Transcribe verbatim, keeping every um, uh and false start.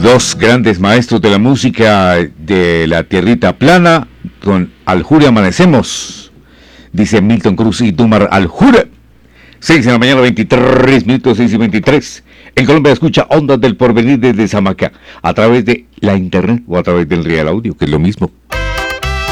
Dos grandes maestros de la música de la tierrita plana, con Aljure amanecemos, dice Milton Cruz y Dumar Aljure. seis de la mañana, veintitrés minutos, seis y veintitrés. En Colombia escucha Ondas del Porvenir desde Zamacá, a través de la internet o a través del Real Audio, que es lo mismo.